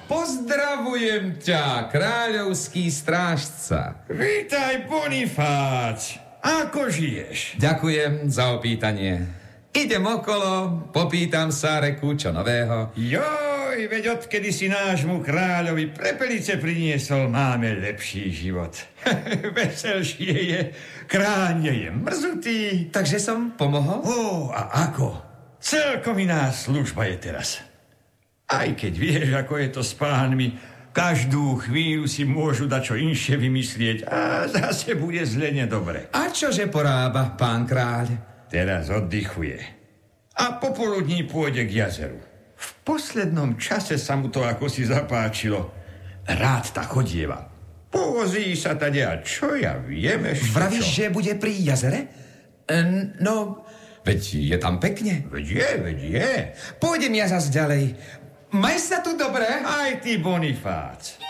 Pozdravujem ťa, kráľovský strážca. Vítaj, Bonifác. Ako žiješ? Ďakujem za opýtanie. Idem okolo, popýtam sa reku, čo nového. Joj, veď odkedy si nášmu kráľovi prepelice priniesol, máme lepší život. Veselšie je, kráľ nie je mrzutý. Takže som pomohol? A ako? Celkom iná služba je teraz. Aj keď vieš, ako je to s pánmi, každú chvíľu si môžu dať čo inšie vymyslieť a zase bude zle nedobre. A čože porába, pán kráľ? Teraz oddychuje. A popoludní pôjde k jazeru. V poslednom čase sa mu to ako si zapáčilo. Rád tak chodieva. Povozí sa tady a čo ja viem ešte. Vravíš, že bude pri jazere? No, veď je tam pekne. Veď je. Pôjdem ja zas ďalej. Maj sa tu dobre. Aj ty, Bonifác.